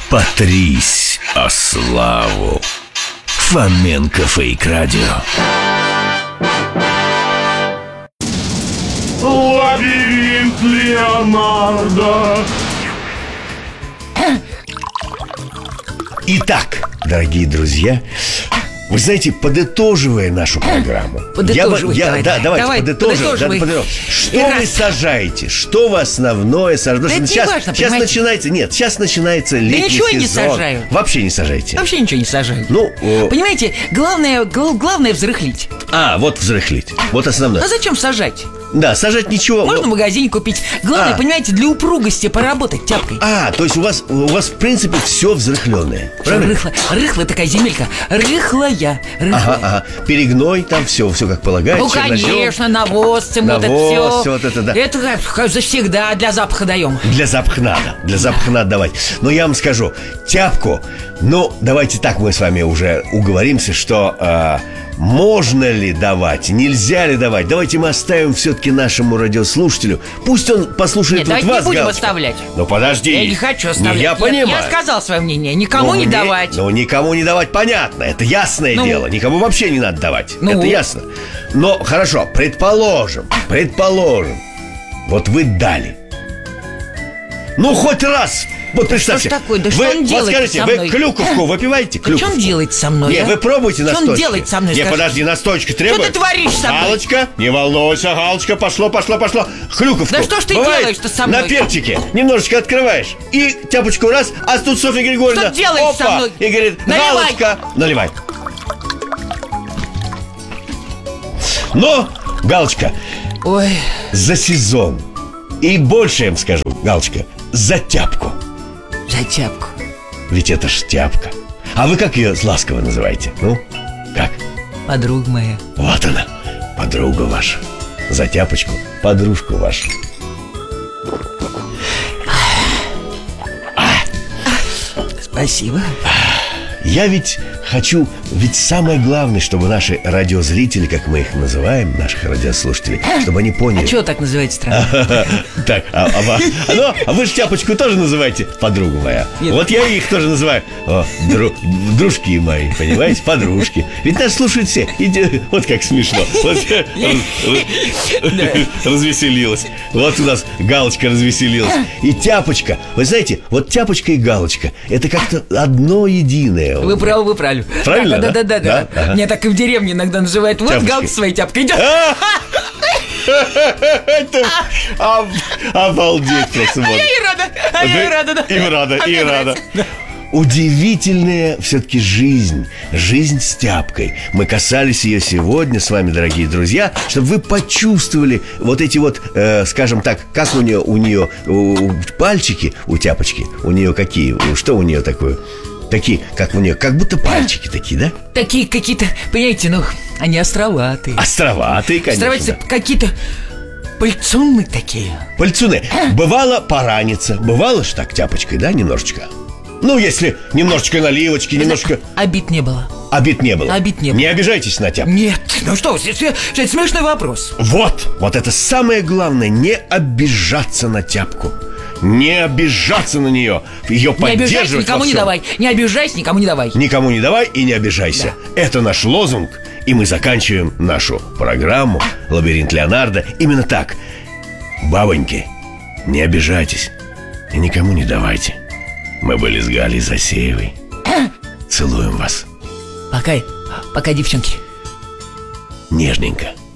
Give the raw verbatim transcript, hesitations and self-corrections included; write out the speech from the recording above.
Потрись о славу. Фоменко Фейк Радио. Лабиринт Леонардо. Итак, дорогие друзья, вы знаете, подытоживая нашу программу, Подытоживай, я, давай, я, да, давайте давай, подытожим, подытоживай. да, подытожим. Что И вы раз. сажаете? Что вы основное сажаете? Да это не сейчас, важно, сейчас понимаете? начинается, нет, сейчас начинается летний ничего я не сезон. сажаю. Вообще не сажайте. Вообще ничего не сажаю. Ну, о, Понимаете, главное, гл- главное взрыхлить. а, вот взрыхлить. Вот основное. А зачем сажать? Да, сажать ничего. Можно в ну, магазине купить. Главное, А. понимаете, для упругости поработать тяпкой. А, то есть у вас, у вас в принципе все взрыхленное. Правильно? Рыхлая, рыхлая такая земелька. Рыхлая, рыхлая. Ага, ага. Перегной, там все, все как полагается. Ну, чернозем. конечно, навоз, вот это Навоз, все. всё вот это, да. Это как, как завсегда для запаха даем. Для запаха надо, для запаха надо давать. Но я вам скажу, тяпку, ну, давайте так мы с вами уже уговоримся, что э, можно ли давать, нельзя ли давать. Давайте мы оставим все-таки нашему радиослушателю. Пусть он послушает Нет, вот давайте вас, не будем Галочка. оставлять. Ну, подожди. Я не хочу оставлять. Не, я понимаю. Я сказал свое мнение. Никому Ну, не мне- давать. Ну, никому не давать, понятно. Это ясное Ну. дело. Никому вообще не надо давать. Ну. Это ясно. Но, хорошо, предположим, предположим, вот вы дали. Ну, хоть раз. Вот представьте. ж такое? Да вы, что он вот делает скажите, со вы мной? клюковку выпиваете? Да Клюковку? что он делает со мной, Не, а? вы пробуйте Что он настойчики. делает со мной, Не, скажи? подожди, настойчика требует. ты творишь со мной? Галочка, не волнуйся, Галочка, пошло, пошло, пошло. Клюковку. Да что ж ты Бывает, делаешь-то со мной? На перчике немножечко открываешь и тяпочку раз, а тут Софья Григорьевна. Что делаешь опа, со мной? и говорит, Наливай. Галочка, наливай. Но, Галочка, Ой, за сезон. И больше я вам скажу, Галочка, за тяпку. за тяпку. Ведь это ж тяпка. А вы как ее ласково называете? Ну, как? Подруга моя. Вот она, подруга ваша. За тяпочку подружку вашу. Спасибо. Я ведь хочу, ведь самое главное, чтобы наши радиозрители, как мы их называем, наших радиослушателей, чтобы они поняли. А чего так называете страну? Так, а, а, ва- а, ну, а вы же тяпочку тоже называете подруга моя. Нет. Вот я их тоже называю о, дру- дружки мои, понимаете, подружки. Ведь нас слушают все. Иди- вот как смешно. Вот, раз- развеселилась. Вот у нас Галочка развеселилась. И тяпочка. Вы знаете, вот тяпочка и Галочка — это как-то одно единое. Вы правы, вы правы. Правильно, да? да? Да, да, да. Да? Ага. Меня так и в деревне иногда называют. Вот Тяпочкой. Галка своей тяпкой идет. Это об- Обалдеть просто. А я и рада. А я и рада, да. И рада, А и мне рада. нравится. Да. Удивительная все-таки жизнь. Жизнь с тяпкой. Мы касались ее сегодня с вами, дорогие друзья, чтобы вы почувствовали вот эти вот, э, скажем так, как у нее, у нее у- у пальчики, у тяпочки, у нее какие, у- что у нее такое? Такие, как у нее, как будто пальчики такие, да? Такие какие-то, понимаете, ну, они островатые. Островатые, конечно. Островатые да. какие-то пыльцуны такие. Пыльцуны. Бывало пораниться. Бывало ж так тяпочкой, да, немножечко? Ну, если немножечко наливочки, немножко... Обид не было. Обид не было. Обид не было. Не обижайтесь на тяпку. Нет, ну что, вы, это, это смешной вопрос. Вот, вот это самое главное. Не обижаться на тяпку. Не обижаться на нее. Ее Не обижайся, поддерживать никому во не всем. давай. Не обижайся, никому не давай. Никому не давай и не обижайся. Это наш лозунг. И мы заканчиваем нашу программу «Лабиринт Леонардо» именно так. Бабоньки, не обижайтесь и никому не давайте. Мы были с Галей Засеевой. Целуем вас. Пока, пока, девчонки. Нежненько.